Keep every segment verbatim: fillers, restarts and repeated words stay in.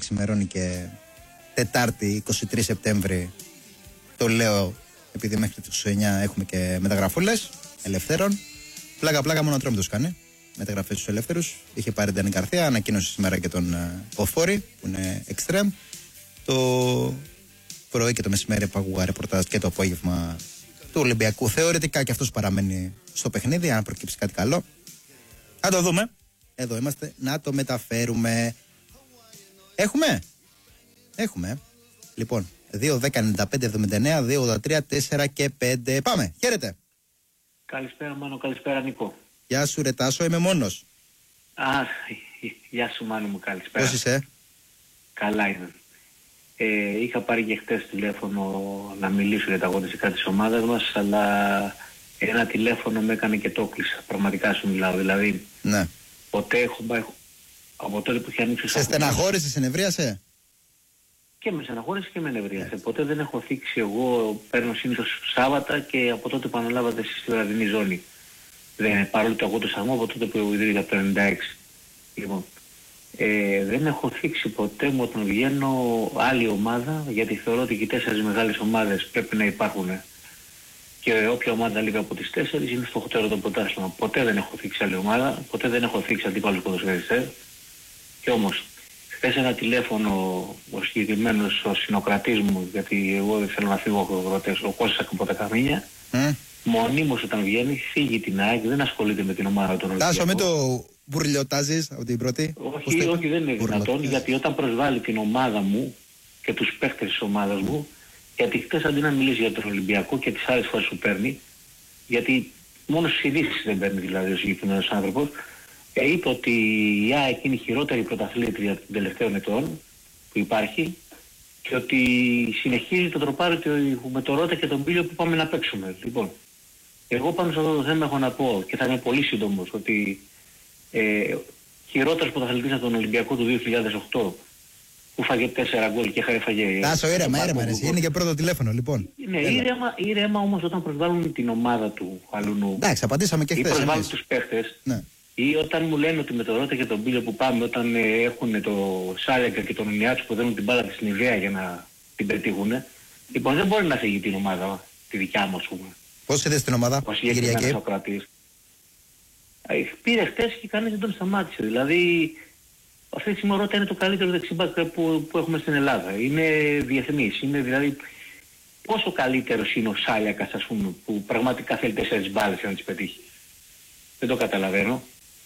ξημερώνει και Τετάρτη είκοσι τρεις Σεπτέμβρη. Το λέω επειδή μέχρι τις είκοσι εννιά έχουμε και μεταγραφούλες ελευθέρων. Πλάκα πλάκα μόνο Ατρόμητος κάνει μεταγραφές στους ελεύθερους. Είχε πάρει την Καρθία, ανακοίνωσε σήμερα και τον Οφόρη που είναι extreme. Το πρωί και το μεσημέρι που άκουγα ρεπορτάζ και το απόγευμα του Ολυμπιακού. Θεωρητικά και αυτός παραμένει στο παιχνίδι, αν προκύψει κάτι καλό. Να το δούμε. Εδώ είμαστε να το μεταφέρουμε. Έχουμε. Έχουμε. Λοιπόν, δύο δέκα ενενήντα πέντε εβδομήντα εννέα, δύο ογδόντα τρία, τέσσερα και πέντε. Πάμε. Χαίρετε. Καλησπέρα Μάνο, καλησπέρα Νίκο. Γεια σου ρε Τάσο, είμαι μόνος. Α, γεια σου Μάνο μου, καλησπέρα. Πώς είσαι? Καλά είμαι. Ε, είχα πάρει και χτες τηλέφωνο να μιλήσω για τα αγωνιστικά της ομάδας μας, αλλά ένα τηλέφωνο με έκανε και το κλείσα. Πραγματικά σου μιλάω. Δηλαδή, ναι. ποτέ έχω πάει, από τότε που είχε ανοίξει... Σε στεναχώρησε, σε νευρίασε? Και με στεναχώρησε και με νευρίασε. Yeah. Ποτέ δεν έχω θίξει εγώ, παίρνω συνήθως Σάββατα και από τότε που αναλάβατε εσείς στη βραδινή ζώνη. Δεν, παρόλο το εγώ το σαρμό, από τότε που ιδρύθηκα το ενενήντα έξι. Λοιπόν, ε, δεν έχω θίξει ποτέ μου όταν βγαίνω άλλη ομάδα, γιατί θεωρώ ότι και οι τέσσερις μεγάλες ομάδες πρέπει να υπάρχουν και όποια ομάδα λείπει από τις τέσσερις είναι στο χωτέρο το πρωτάθλημα. Ποτέ δεν έχω θίξει άλλη ομάδα, ποτέ δεν έχω θίξει αντίπαλους ποδοσφαιριστές. Και όμως, χθες ένα τηλέφωνο ο συγκεκριμένος ο συνοκρατής μου, γιατί εγώ δεν θέλω να φύγω ακροδροτές, ο Κώστας από τα Καμίνια, mm. μονίμως όταν βγαίνει, φύγει την ΑΕΚ, δεν ασχολείται με την ομάδα των Ολυμπιακών. Τάσο, μην το μπουρλιωτάζεις από την πρώτη. Όχι, όχι, όχι, δεν είναι δυνατόν, γιατί όταν προσβάλλει την ομάδα μου και τους παίχτες της ομάδας μου, γιατί χθες αντί να μιλήσει για τον Ολυμπιακό και τις άλλες φορές που παίρνει, γιατί μόνο στις ειδήσεις δεν παίρνει δηλαδή ο συγκεκριμένος άνθρωπος, ε, είπε ότι η ΑΕΚ είναι η χειρότερη πρωταθλήτρια των τελευταίων ετών που υπάρχει και ότι συνεχίζει το τροπάρι με το Ρώτα και τον Πίλιο που πάμε να παίξουμε. Λοιπόν, εγώ πάνω σε αυτό το θέμα έχω να πω και θα είμαι πολύ σύντομος ότι ε, χειρότερος πρωταθλητής από τον Ολυμπιακό του δύο χιλιάδες οκτώ που φάγε τέσσερα γκολ και έφαγε... Τάσο, ήρεμα, ήρεμα, είναι και πρώτο τηλέφωνο, λοιπόν. Ναι, ήρεμα, ήρεμα όμως όταν προσβάλλουν την ομάδα του αλουνού. Εντάξει, απαντήσαμε και χθες. Ή προσβάλλουν τους παίχτες. Ναι. Ή όταν μου λένε ότι με το Ρώτα και τον Πίλιο που πάμε, όταν ε, έχουν το Σάλεγκα και τον Ινιάτσο που δίνουν την μπάλα της στην ιδέα για να την πετύχουν, λοιπόν δεν μπορεί να φύγει την ομάδα, τη δικιά μου ας πούμε. Πώς είδες την ομάδα, ο συγκεκριμένος ο κρατής. Πήρε χτες και κανείς δεν τον σταμάτησε. Δηλαδή, αυτή τη στιγμή ο Ρώτα είναι το καλύτερο δεξιμπάκ που, που έχουμε στην Ελλάδα. Είναι διεθνής. Είναι δηλαδή πόσο καλύτερος είναι ο Σάλιακας ας πούμε που πραγματικά θέλει τέσσερις μπάλες για να τις πετύχει. Δεν το καταλαβαίνω.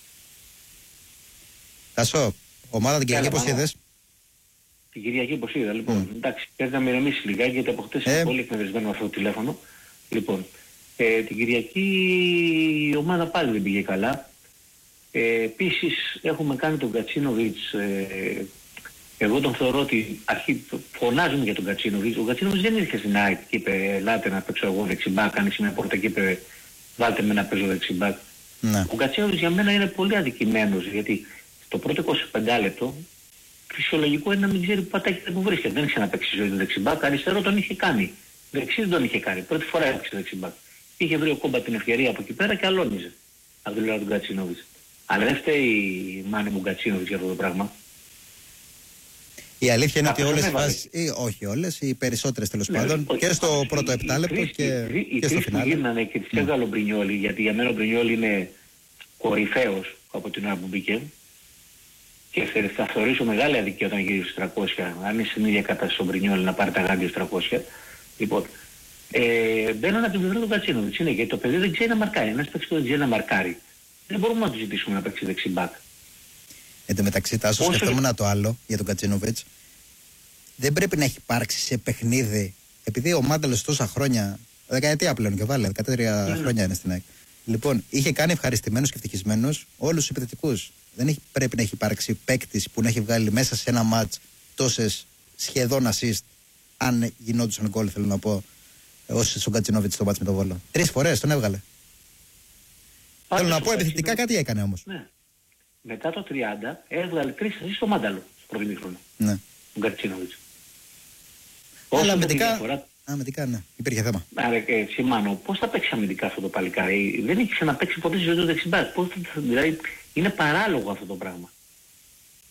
Τάσο, ομάδα την Κυριακή πώς είδες? Την Κυριακή πώς είδα, λοιπόν. Mm. Εντάξει, πρέπει να με ηρεμήσει λιγάκι γιατί από χτες ε. είναι πολύ εκνευρισμένο με αυτό το τηλέφωνο. Λοιπόν, ε, την Κυριακή η ομάδα πάλι δεν πήγε καλά. Ε, επίσης έχουμε κάνει τον Κατσίνοβιτς, ε, εγώ τον θεωρώ ότι αρχή φωνάζουμε για τον Κατσίνοβιτς. Ο Κατσίνοβιτς δεν ήρθε στην ΑΕΚ και είπε ελάτε να παίξω εγώ δεξιμπάκ, άνοιξε μια πόρτα και είπε βάλτε με να παίζω δεξιμπάκ. Ναι. Ο Κατσίνοβιτς για μένα είναι πολύ αδικημένος γιατί στο πρώτο είκοσι πέντε λεπτό φυσιολογικό είναι να μην ξέρει που πατάει και που βρίσκεται. Δεν είχε να παίξει ζωή του δεξιμπάκ, αριστερό τον είχε κάνει. Δεξί δεν τον είχε κάνει. Πρώτη φορά έπαιξε δεξιμπάκ. Είχε βρει ο Κόμπα την ευκαιρία από εκεί πέρα και αλώνιζε. Από τη λέω του Κατσίνοβιτς. Αλλά δεν φταίει η μάνη μου Κατσίνοβιτς για αυτό το πράγμα. Η αλήθεια είναι ότι όλες οι φάσεις, ή όχι όλες, οι περισσότερες τέλος ναι, πάντων, ο, και στο ο, πρώτο επτάλεπτο και, οι, και στο φινάλε. Οι γίνανε και τις έβγαλε ο Μπρινιόλι, γιατί για μένα ο Μπρινιόλι είναι κορυφαίος από την ώρα που μπήκε. Και θα θεωρήσω μεγάλη αδικία όταν γυρίσει στους τριακόσια, αν είναι στην ίδια κατάσταση ο Μπρινιόλι να πάρει τα γάντια στους τριακόσια. Λοιπόν, ε, μπαίνω από την πλευρά του Κατσίνοβιτς, είναι γιατί το παιδί δεν ξέρει να μαρκάρει. Ένας παίκτης που δεν ξέρει να μαρκάρει. Δεν μπορούμε να του ζητήσουμε να παίξει δεξιμπάκ. Εν τω μεταξύ, Τάσο, σκεφτόμουν το άλλο για τον Κατσίνοβιτς. Δεν πρέπει να έχει υπάρξει σε παιχνίδι, επειδή η ομάδα λες τόσα χρόνια, δεκαετία πλέον και βάλε, δεκατρία mm. χρόνια είναι στην ΑΕΚ. Λοιπόν, είχε κάνει ευχαριστημένους και ευτυχισμένους όλους τους επιθετικούς. Δεν έχει, πρέπει να έχει υπάρξει παίκτης που να έχει βγάλει μέσα σε ένα μάτς τόσες σχεδόν assist, αν γινόντουσαν γκολ, θέλω να πω, όσοι στον Κατσίνοβιτς στο μάτς με τον Βόλο. Τρεις φορές τον έβγαλε. Θέλω να πω, επιθετικά κάτι έκανε όμως. Ναι. Μετά το τριάντα έβγαλε τρεις assist στο Μάνταλο, στο πρώτο μήχρονο. Ναι. Τον Κατσίνοβιτς. Αλλά αμυντικά, φορά... αμυντικά, ναι, υπήρχε θέμα. Άρα, ε, σημάνω, πώς θα παίξει αμυντικά αυτό το παλικάρι? Δεν έχει ξαναπαίξει ποτέ στη ζωή του δεξιμπάκ. Δηλαδή, είναι παράλογο αυτό το πράγμα.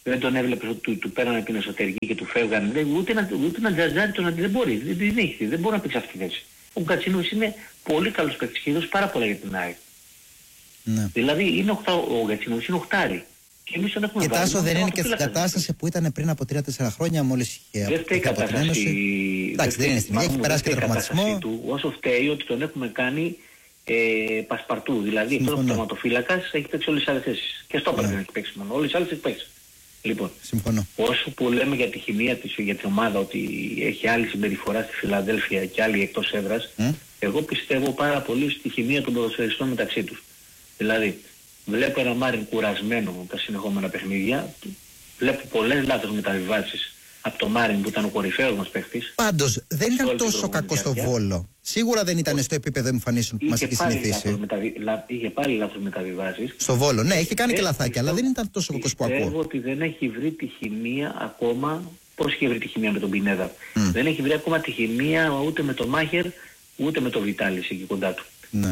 δεν τον έβλεπες ότι του, του πέρανε την εσωτερική και του φεύγανε. Δεν, ούτε, να, ούτε να τζαζάρει τον αντι, δεν μπορεί. Δεν, δεν, δεν, δεν μπορεί να παίξει αυτή τη θέση. Ο Γκατσίνοβιτς είναι πολύ καλός παίκτης και έδωσε πάρα πολλά για την ΑΕΚ. Ναι. Δηλαδή είναι οχτά, ο Γκατσίνοβιτς είναι οχτάρι. Και εμείς τον έχουμε και βάλει. Τάσο δεν είναι και στην κατάσταση που ήταν πριν από τρία τέσσερα χρόνια μόλις είχε από την Ένωση. Εντάξει, δεν είναι στην ίδια, έχει περάσει και τραυματισμό. Όσο φταίει ότι τον έχουμε κάνει ε, πασπαρτού. Δηλαδή αυτός ο τερματοφύλακας έχει παίξει όλες τις άλλες θέσεις. Και στο δεν έχει παίξει μόνο. Όλες τις άλλες έχει παίξει. Λοιπόν, συμφωνώ. Όσο που λέμε για τη χημεία της, για την ομάδα, ότι έχει άλλη συμπεριφορά στη Φιλαδέλφια και άλλη εκτός έδρας, mm. εγώ πιστεύω πάρα πολύ στη χημεία των ποδοσφαιριστών μεταξύ τους. Δηλαδή, βλέπω ένα Μάριν κουρασμένο από τα συνεχόμενα παιχνίδια, βλέπω πολλές λάθος μεταβιβάσεις από το Μάριν που ήταν ο κορυφαίος μας παίχτης. Πάντως, δεν ήταν τόσο κακό στο Βόλο. Σίγουρα δεν ήταν στο επίπεδο εμφανίσεων που μας έχει συνηθίσει. Μεταβι... Είχε πάλι λάθος μεταβιβάσεις. Στο Βόλο, ναι, είχε κάνει και λαθάκια, αλλά δεν ήταν τόσο κακός που ακούω. Πιστεύω ότι δεν έχει βρει τη χημεία ακόμα. Πώς είχε βρει τη χημεία με τον Πινέδα. Mm. Δεν έχει βρει ακόμα τη χημεία ούτε με τον Μάχερ ούτε με τον Βιτάλης εκεί κοντά του. Ναι.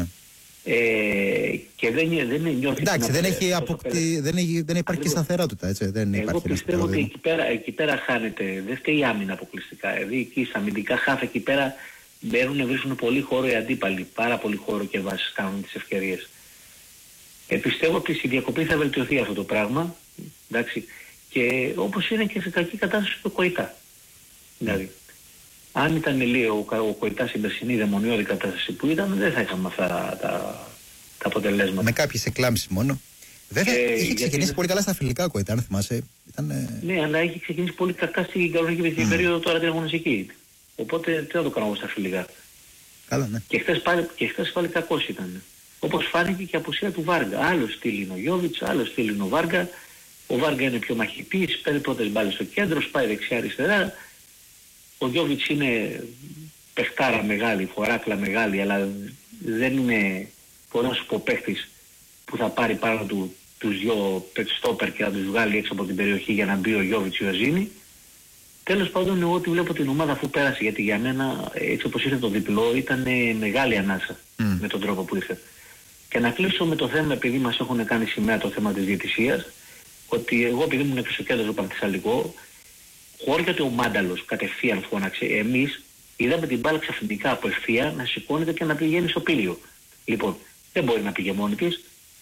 Ε, και δεν, δεν νιώθει. Εντάξει, δεν, έχει αποκτή, δεν, έχει, δεν υπάρχει και σταθερότητα. Έτσι, δεν εγώ υπάρχει πιστεύω ότι εκεί πέρα, εκεί πέρα χάνεται. Δεν φταίει η άμυνα αποκλειστικά. Δηλαδή εκεί στα αμυντικά χάφ εκεί πέρα μπαίνουν, βρίσκουν πολύ χώρο οι αντίπαλοι. Πάρα πολύ χώρο και βάσεις κάνουν τις ευκαιρίες. Ε, πιστεύω ότι στη διακοπή θα βελτιωθεί αυτό το πράγμα. Εντάξει, και όπως είναι και σε κακή κατάσταση το Κοϊτά. Δηλαδή, αν ήταν λίγο ο Κοϊτάς στην περσινή δαιμονιώδη κατάσταση που ήταν, δεν θα είχαμε αυτά τα, τα αποτελέσματα. Με κάποιες εκλάμψεις μόνο. Βέβαια, ε, είχε ξεκινήσει είναι... πολύ καλά στα φιλικά ο Κοϊτά, αν θυμάσαι. Ήταν, ε... Ναι, αλλά είχε ξεκινήσει πολύ κακά στην κανονική mm. περίοδο τώρα την αγωνιστική. Οπότε τι θα το κάνω εγώ στα φιλικά. Καλά, ναι. Και χθες πάλι, και χθες πάλι κακός ήταν. Όπως φάνηκε και η απουσία του Βάργα. Άλλο στυλ είναι ο Γιώβιτς, άλλο στυλ είναι ο Βάργα. Ο Βάργα είναι πιο μαχητής, παίρνει πρώτες μπάλες στο κέντρο, σπάει δεξιά-αριστερά. Ο Γιώβιτς είναι παιχτάρα μεγάλη, φοράκλα μεγάλη, αλλά δεν είναι πολλός που παίχτης που θα πάρει πάνω του τους δυο στόπερ και να τους βγάλει έξω από την περιοχή για να μπει ο Γιώβιτς ή ο Ζήνη. Τέλος πάντων, εγώ ότι βλέπω την ομάδα αφού πέρασε, γιατί για μένα έτσι όπως ήρθε το διπλό ήταν μεγάλη ανάσα mm. με τον τρόπο που ήρθε. Και να κλείσω με το θέμα, επειδή μας έχουν κάνει σημαία το θέμα της διαιτησίας, ότι εγώ επειδή ήμουν έξω κέντρο στο Πανθεσσαλικό, χώρια ότι ο Μάνταλος κατευθείαν φώναξε, εμείς είδαμε την μπάλα ξαφνικά από ευθεία να σηκώνεται και να πηγαίνει στο πήλιο. Λοιπόν, δεν μπορεί να πήγε μόνη της.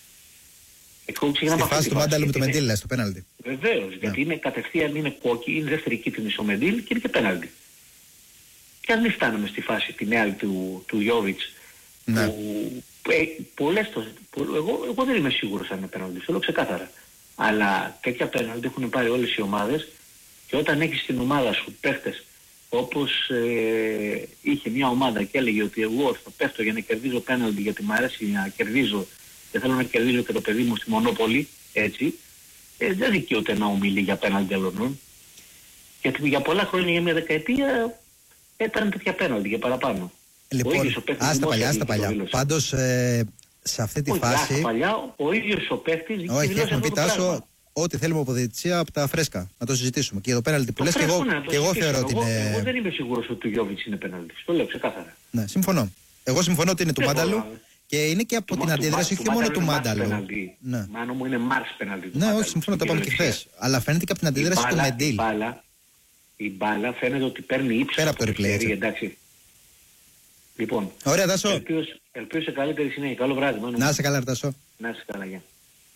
Στη φάση του Μάνταλου με το Μεντήλ, στο πέναλτι. Βεβαίως, yeah. γιατί είναι κατευθείαν, είναι κόκκι, είναι δεύτερη κίτρινη στο Μεντήλ και είναι και πέναλτι. Και αν δεν φτάνουμε στη φάση την άλλη του, του Γιώβιτς, ναι. που ε, πολλές το, πο, εγώ, εγώ δεν είμαι σίγουρος αν είναι πέναλτι, το λέω ξεκάθαρα. Αλλά τέτοια πέναλτι έχουν πάρει όλες οι ομάδες και όταν έχεις στην ομάδα σου παίχτες όπως ε, είχε μια ομάδα και έλεγε ότι εγώ θα πέφτω για να κερδίζω πέναλτι γιατί μου αρέσει να κερδίζω και θέλω να κερδίζω και το παιδί μου στη Μονόπολη, έτσι, ε, δεν δικαιούται να ομιλεί για πέναλτι αλλωνών. Γιατί για πολλά χρόνια, για μια δεκαετία, έπαιρνε τέτοια πέναλτι για παραπάνω. Λοιπόν, άστα παλιά, άστα παλιά. Πάντως, ε, σε αυτή τη Όχι, φάση... Άστα παλιά, ο ίδιος ο παίκτης... Όχι, έχουμε πει Τάσο, ό,τι θέλουμε από διαιτησία από τα φρέσκα. Να το συζητήσουμε. Και για το πέναλτι που λες, και εγώ, ναι, και εγώ θεωρώ ότι είναι... Εγώ δεν είμαι σίγουρος ότι ο Γιώβιτς είναι πέναλτι. Το λέω ξεκάθαρα. Ναι, συμφωνώ. Εγώ συμφωνώ ότι είναι του Μάνταλου. Και είναι και από την αντίδραση, όχι μόνο του Μάνταλου. Ναι. Μάνο μου είναι Μάρς πέναλτι. Ναι, όχι, συμφωνώ, το είπαμε και χθες. Αλλά φαίνεται και από την αντίδραση του Μεντήλ. Η μπάλα φαίνεται ότι παίρνει ύψος. Πέρα από το replay, εντάξει. Λοιπόν, ωραία, Τάσο. Ελπίζω σε καλύτερη συνέχεια. Καλό βράδυ. Μάνο. Να είσαι καλά, Τάσο. Να είσαι καλά, γεια.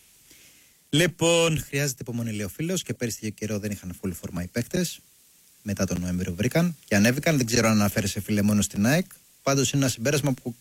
Λοιπόν, χρειάζεται υπομονή, λέει ο φίλος, και πέρυσι για καιρό δεν είχαν full φόρμα οι παίκτες. Μετά τον Νοέμβριο βρήκαν και ανέβηκαν. Δεν ξέρω αν αναφέρεσαι, φίλε, μόνο στην ΑΕΚ. Πάντως είναι ένα συμπέρασμα που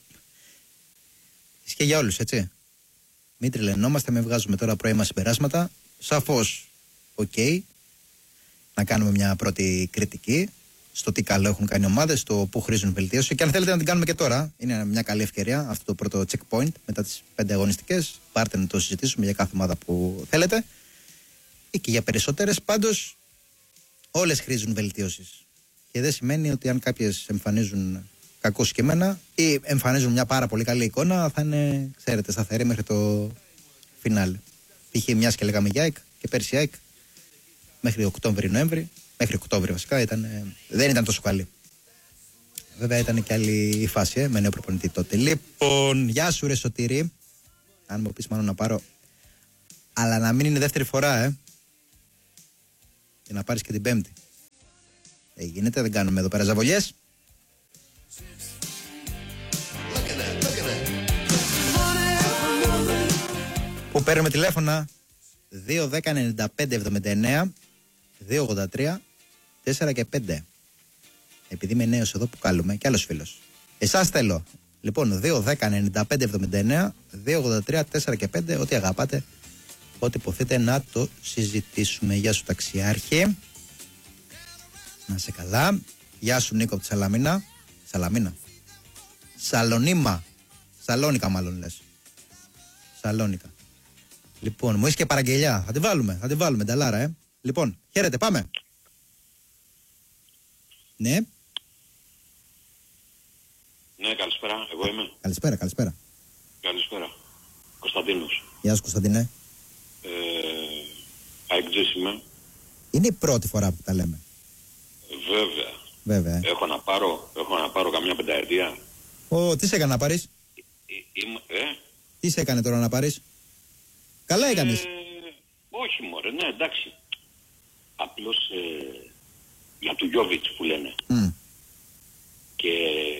ισχύει για όλους, έτσι. Μην τρελαινόμαστε, μην βγάζουμε τώρα πρώιμα συμπεράσματα. Σαφώς, οκ, okay, να κάνουμε μια πρώτη κριτική στο τι καλό έχουν κάνει οι ομάδες, στο πού χρήζουν βελτίωση. Και αν θέλετε να την κάνουμε και τώρα, είναι μια καλή ευκαιρία αυτό το πρώτο checkpoint μετά τις πέντε αγωνιστικές. Πάρτε να το συζητήσουμε για κάθε ομάδα που θέλετε ή και για περισσότερες. Πάντως, όλες χρήζουν βελτίωσης. Και δεν σημαίνει ότι αν κάποιες εμφανίζουν κακώς κείμενα ή εμφανίζουν μια πάρα πολύ καλή εικόνα, θα είναι, ξέρετε, σταθερή μέχρι το φινάλε. Π.χ. μιας και λέγαμε για ΑΕΚ και πέρσι ΑΕΚ μέχρι Οκτώβρη-Νοέμβρη, μέχρι Οκτώβρη βασικά, ήταν, δεν ήταν τόσο καλή. Βέβαια ήταν και άλλη η φάση, ε, με νέο προπονητή τότε. Λοιπόν, γεια σου ρε Σωτήρη. Αν μου πεις μάλλον να πάρω, αλλά να μην είναι δεύτερη φορά, ε. και να πάρεις και την Πέμπτη. Ε, γίνεται, δεν κάνουμε εδώ πέρα ζαβολιές. Που παίρνουμε τηλέφωνα δύο δέκα ενενήντα πέντε εβδομήντα εννέα δύο ογδόντα τρία τέσσερα και πέντε. Επειδή είμαι νέος εδώ που καλούμε και άλλος φίλος. Εσάς θέλω. Λοιπόν, δύο δέκα ενενήντα πέντε εβδομήντα εννέα δύο ογδόντα τρία τέσσερα και πέντε. Ό,τι αγαπάτε, ό,τι υποθείτε να το συζητήσουμε. Γεια σου ταξιάρχη. Να σε καλά. Γεια σου Νίκο από τη Σαλαμίνα. Σαλαμίνα. Σαλονίμα. Σαλόνικα μάλλον λες. Σαλόνικα. Λοιπόν, μου είσαι και παραγγελιά. Θα τη βάλουμε, θα τη βάλουμε, νταλάρα, ε. Λοιπόν, χαίρετε, πάμε. Ναι. Ναι, καλησπέρα, εγώ είμαι. Καλησπέρα, καλησπέρα. Καλησπέρα. Κωνσταντίνος. Γεια σου, Κωνσταντίνε. Ε, αεκτζής είμαι. Είναι η πρώτη φορά που τα λέμε. Βέβαια. Βέβαια. Έχω να πάρω, έχω να πάρω καμιά πενταετία. Ω, τι σε έκανε να πάρεις? Ε, είμαι, ε? Τι σε έκανε τώρα να πάρεις? Καλά έκανες. Ε, όχι μωρέ, ναι, εντάξει. Απλώς ε, για του Γιώβιτς που λένε. Mm. Και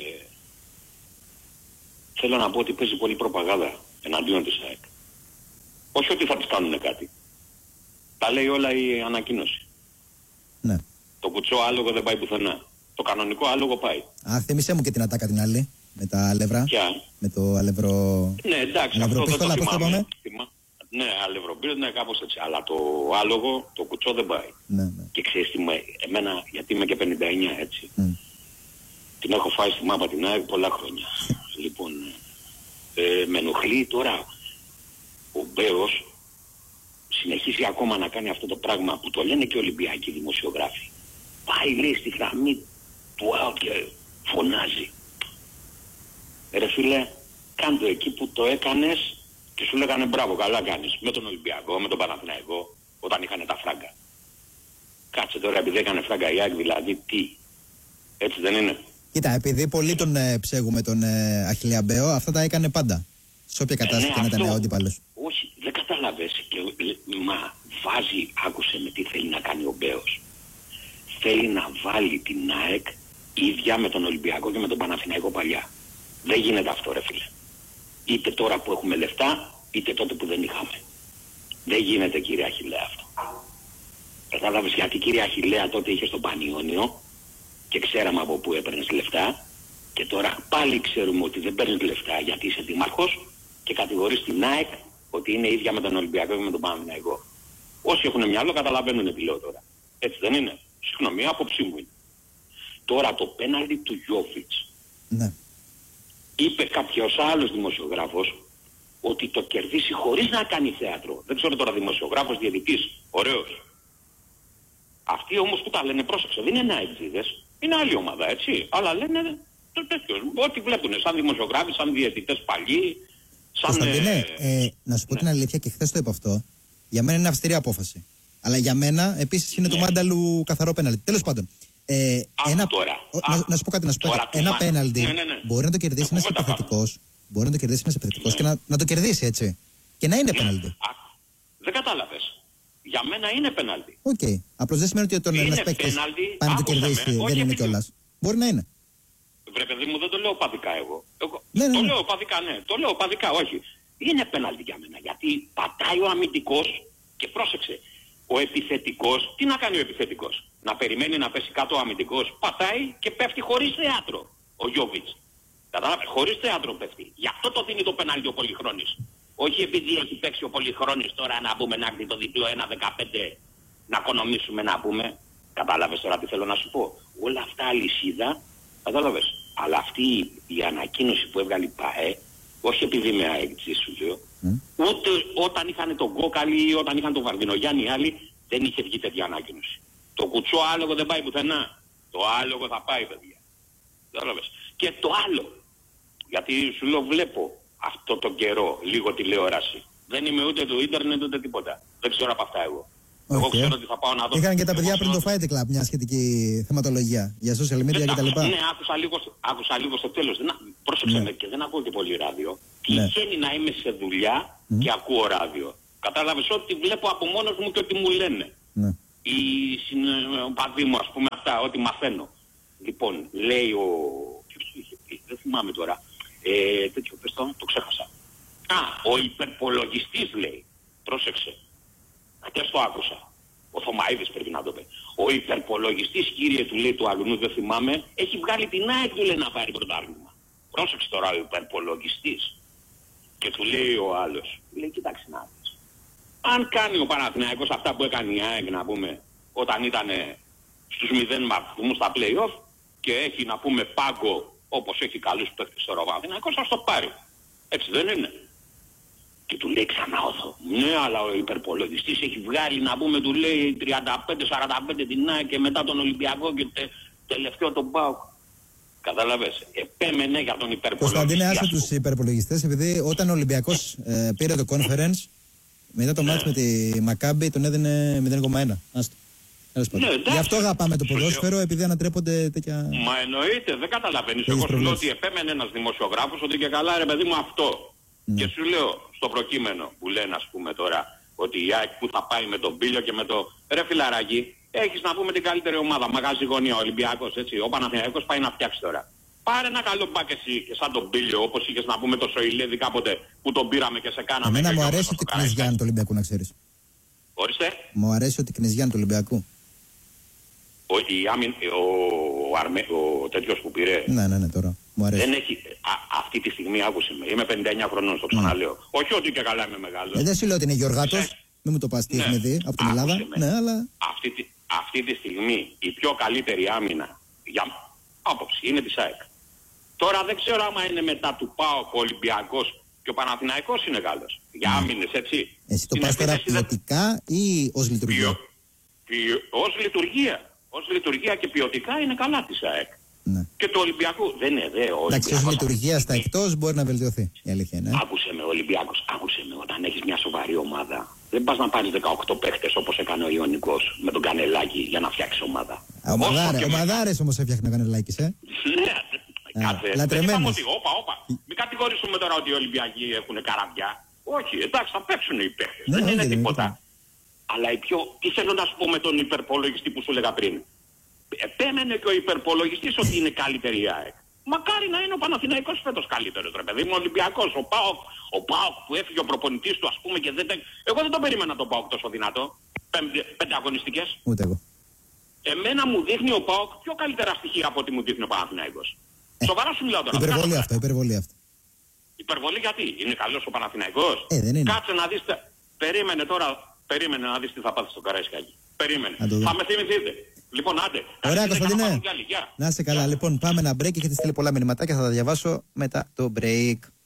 θέλω να πω ότι παίζει πολύ προπαγάνδα εναντίον της ΑΕΚ. Όχι ότι θα της κάνουν κάτι. Τα λέει όλα η ανακοίνωση. Ναι. Το κουτσό άλογο δεν πάει πουθενά. Το κανονικό άλογο πάει. Α, θύμισέ μου και την ατάκα την άλλη. Με τα αλευρά. Ποια? Με το αλευρο... Ναι, εντάξει, αυτό δεν το πώς το θυμάμαι. είπαμε? Θυμά... Ναι, αλευροπύρος, ναι, κάπως έτσι. Αλλά το άλογο, το κουτσό δεν πάει. Ναι, ναι. Και ξέρεις τι μου, εμένα, γιατί είμαι και πενήντα εννιά, έτσι. Mm. Την έχω φάει στη μάπα την ΑΕΚ πολλά χρόνια. Λοιπόν, ε, με ενοχλεί τώρα ο Μπέος συνεχίζει ακόμα να κάνει αυτό το πράγμα που το λένε και οι Ολυμπιακοί δημοσιογράφοι. Πάει, λέει, στη γραμμή του ΑΟ και φωνάζει. Ρε φίλε, κάντο εκεί που το έκανες και σου λέγανε μπράβο, καλά κάνεις. Με τον Ολυμπιακό, με τον Παναθηναϊκό, όταν είχαν τα φράγκα. Κάτσε τώρα, επειδή έκανε φράγκα η ΑΕΚ, δηλαδή τι. Έτσι δεν είναι? Κοίτα, επειδή πολλοί τον ε, ψέγουμε τον ε, Αχιλλέα Μπέο, αυτά τα έκανε πάντα. Σε όποια κατάσταση ε, και να ήταν ο αντίπαλος. Όχι, δεν καταλαβες. Μα βάζει, άκουσε με τι θέλει να κάνει ο Μπέος. Θέλει να βάλει την ΑΕΚ ίδια με τον Ολυμπιακό και με τον Παναθηναϊκό παλιά. Δεν γίνεται αυτό, ρε φίλε. Είτε τώρα που έχουμε λεφτά, είτε τότε που δεν είχαμε. Δεν γίνεται, κύριε Αχιλλέα, αυτό. Κατάλαβες γιατί, κύριε Αχιλλέα, τότε είχε στο Πανιόνιο και ξέραμε από πού έπαιρνες λεφτά και τώρα πάλι ξέρουμε ότι δεν παίρνεις λεφτά γιατί είσαι δήμαρχος και κατηγορείς την ΑΕΚ ότι είναι ίδια με τον Ολυμπιακό και με τον Παναθηναϊκό. Όσοι έχουν μυαλό καταλαβαίνουν τι λέω τώρα. Έτσι δεν είναι? Συγγνώμη, άποψή μου είναι. Τώρα το πέναλτι του Γιώβιτς. Ναι. Είπε κάποιος άλλος δημοσιογράφος ότι το κερδίσει χωρίς να κάνει θέατρο. Δεν ξέρω τώρα, δημοσιογράφος, διαιτητής, ωραίος. Αυτοί όμως που τα λένε, πρόσεξε, δεν είναι αεξίδες, είναι άλλη ομάδα, έτσι. Αλλά λένε το τέτοιο, ό,τι βλέπουν, σαν δημοσιογράφοι, σαν διαιτητές παλιοί, σαν... Κωνσταντίνε, ε, ε, να σου πω ναι. την αλήθεια και χθες το είπα αυτό. Για μένα είναι αυστηρή απόφαση. Αλλά για μένα επίσης είναι ναι. το μάνταλου καθαρό πέναλτι. Τέλος πάντων. Ε, ένα, τώρα. Ο, να, να σου πω κάτι, να σου πω κάτι. Ένα πέναλτι ναι, ναι, ναι. μπορεί να το κερδίσει ένας επιθετικός. Μπορεί να το κερδίσει ένας επιθετικός ναι. και να, να το κερδίσει, έτσι. Και να είναι ναι. πέναλτι. Δεν κατάλαβες. Για μένα είναι πέναλτι. Οκ. Okay. Απλώς δεν σημαίνει ότι τον ένας παίκτης πάει να το κερδίσει. Δεν είναι κιόλας. Μπορεί να είναι. Βρε παιδί μου, δεν το λέω παδικά εγώ. εγώ ναι, ναι, το ναι. λέω παδικά, ναι. Το λέω παδικά, όχι. Είναι πέναλτι για μένα. Γιατί πατάει ο αμυντικός και πρόσεξε. Ο επιθετικός, τι να κάνει ο επιθετικός? Να περιμένει να πέσει κάτω ο αμυντικός? Πατάει και πέφτει χωρίς θέατρο ο Γιώβιτς. Κατάλαβε, χωρίς θέατρο πέφτει. Γι' αυτό το δίνει το πέναλτι ο Πολυχρόνης. Όχι επειδή έχει παίξει ο Πολυχρόνης τώρα να πούμε να έρθει το διπλό ένα δεκαπέντε να οικονομήσουμε να πούμε. Κατάλαβες τώρα τι θέλω να σου πω? Όλα αυτά αλυσίδα, κατάλαβες. Αλλά αυτή η ανακοίνωση που έβγαλε η ΠΑΕ, όχι επειδή είμαι αεξής σου λέω, mm. ούτε όταν είχαν τον Κόκαλη ή όταν είχαν τον Βαρδινογιάννη οι άλλοι, δεν είχε βγει τέτοια ανακοίνωση. Το κουτσό άλογο δεν πάει πουθενά. Το άλογο θα πάει, παιδιά. Κατάλαβες. Και το άλλο, γιατί σου λέω βλέπω αυτό το καιρό λίγο τηλεόραση. Δεν είμαι ούτε το ίντερνετ ούτε τίποτα. Δεν ξέρω από αυτά εγώ. Okay. Εγώ ξέρω ότι θα πάω να δω. Είχαν και τα παιδιά πριν το Fight Club μια σχετική θεματολογία για social media κτλ. Ναι, άκουσα λίγο, άκουσα λίγο στο τέλος. Πρόσεξε ναι. με και δεν ακούω και πολύ ράδιο. Ναι. Τυχαίνει να είμαι σε δουλειά mm. και ακούω ράδιο. Κατάλαβες ότι βλέπω από μόνος μου και ότι μου λένε. Ναι. οι συμπαδοί μου, ας πούμε, αυτά, ό,τι μαθαίνω. Λοιπόν, λέει ο... ποιος το είχε πει, δεν θυμάμαι τώρα. Ε, τέτοιο, πες το, το ξέχασα. Α, ο υπερπολογιστής λέει. Πρόσεξε. Χτες το άκουσα. Ο Θωμαΐδης πρέπει να το πει. Ο υπερπολογιστής, κύριε, του λέει του αλουνού, δεν θυμάμαι, έχει βγάλει την ΑΕΚ του λέει να πάρει πρωτάθλημα. Πρόσεξε τώρα ο υπερπολογιστής. Και του λέει ο άλλος, λέει, κοιτάξτε να δεις. Αν κάνει ο Παναθηναϊκός αυτά που έκανε η ΑΕΚ, να πούμε, όταν ήταν στους μηδέν βαθμούς στα play-off και έχει, να πούμε, πάγκο όπως έχει καλούς παίκτες στο Παναθηναϊκός, θα το πάρει. Έτσι δεν είναι? Και του λέει ξανά ο Θω. Ναι, αλλά ο υπερπολογιστής έχει βγάλει, να πούμε, του λέει τριάντα πέντε σαράντα πέντε την ΑΕΚ και μετά τον Ολυμπιακό και τε, τελευταίο τον ΠΑΟΚ. Καταλαβες. Επέμενε για τον υπερπολογιστή. Κωνσταντίνε, άσε τους υπερπολογιστές, επειδή όταν ο Ολυμπιακός ε, πήρε το conference, μετά το ναι. μάτς με τη Μακάμπι τον έδινε μηδέν κόμμα ένα. Άστο. Ναι, γι' αυτό αγαπάμε το ποδόσφαιρο, επειδή ανατρέπονται τέτοια... Μα εννοείται, δεν καταλαβαίνεις. Εγώ σου λέω ότι επέμενε ένας δημοσιογράφος ότι και καλά ρε παιδί μου αυτό. Ναι. Και σου λέω στο προκείμενο που λένε, ας πούμε τώρα, ότι η ΑΕΚ που θα πάει με τον Πίλιο και με το... Ρε φιλαράκι, έχεις να πούμε την καλύτερη ομάδα, μαγάζι γωνία, ο Ολυμπιακός, έτσι. Ο Παναθηναϊκός πάει να φτιάξει τώρα. Πάρε ένα καλό μπακ εσύ και σαν τον Πίλιο, όπως είχες να πούμε το Σοηλέδη κάποτε που τον πήραμε και σε κάναμε. Εμένα μου αρέσει ότι Κνεζιάν του Ολυμπιακού, να ξέρεις. Ορίστε. Μου αρέσει ότι Κνεζιάν του Ολυμπιακού. Ο, η, άμυν, ο, ο, Αρμε, ο τέτοιος που πήρε. Ναι, ναι, ναι, τώρα. Μου αρέσει. Δεν έχει. Α, αυτή τη στιγμή άκουσε με. Είμαι πενήντα εννιά χρονών, στο ξαναλέω. Mm. Όχι ότι και καλά είμαι μεγάλος. Ε, δεν σου λέω ότι είναι Γιωργάτος. Ε, μην μου το πας τι ναι. έχουμε δει από την Ελλάδα. Ναι, αλλά... αυτή, τη, αυτή τη στιγμή η πιο καλύτερη άμυνα για άποψη είναι της ΑΕΚ. Τώρα δεν ξέρω άμα είναι μετά του ΠΑΟΚ ο Ολυμπιακός και ο Παναθηναϊκός είναι καλός. Για άμυνες, έτσι. Εσύ το πας τώρα ποιοτικά ή ως λειτουργία? Ποιο, ποιο, ως λειτουργία. Ως λειτουργία και ποιοτικά είναι καλά της ΑΕΚ. Ναι. Και του Ολυμπιακού δεν είναι δε. Εντάξει, ως λειτουργία στα εκτός μπορεί να βελτιωθεί. Η αλήθεια είναι. Άκουσε με, ο Ολυμπιακός, άκουσε με, όταν έχεις μια σοβαρή ομάδα, δεν πας να πάρεις δεκαοκτώ παίχτες όπως έκανε ο Ιωνικός με τον Κανελάκη για να φτιάξεις ομάδα. Ομαδάρε, ομαδάρες όμως έφτιαχνε ο Κανελάκης, ε. Ναι, κάθε. Λατρεμένες. Όπα, όπα. Μην κατηγορήσουμε τώρα ότι οι Ολυμπιακοί έχουν καραβιά. Όχι, εντάξει, θα παίξουν οι παίχτες. Δεν είναι τίποτα. Αλλά η πιο... τι θέλω να σου πω με τον υπερπολογιστή που σου έλεγα πριν. Επέμενε και ο υπερπολογιστής ότι είναι καλύτερη η ΑΕΚ. Μακάρι να είναι ο Παναθηναϊκός φέτος καλύτερος, ρε παιδί μου, ο Ολυμπιακός, ο ΠΑΟΚ, ο ΠΑΟΚ που έφυγε ο προπονητής του, ας πούμε, και δεν... Εγώ δεν το περίμενα τον ΠΑΟΚ τόσο δυνατό. Πέμπτε, πέντε αγωνιστικές. Ούτε εγώ. Εμένα μου δείχνει ο ΠΑΟΚ πιο καλύτερα στοιχεία από ό,τι μου δείχνει ο Παναθηναϊκός. Ε, Σοβαρά σου μιλάω τώρα. Υπερβολή αυτό, υπερβολή αυτό. Υπερβολή γιατί, είναι καλός ο Παναθηναϊκός? Ε, δεν είναι. Κάτσε να δεις, περίμενε τώρα, περίμενε να δεις τι θα πάθει στο Καραϊσκάκι. Περίμενε. Θα με θυμηθείτε. Λοιπόν, άντε. Ωραία, Κωνσταντίνε. Να είσαι καλά. Λοιπόν, πάμε ένα break. Έχετε στείλει πολλά μηνυματάκια, θα τα διαβάσω μετά το break.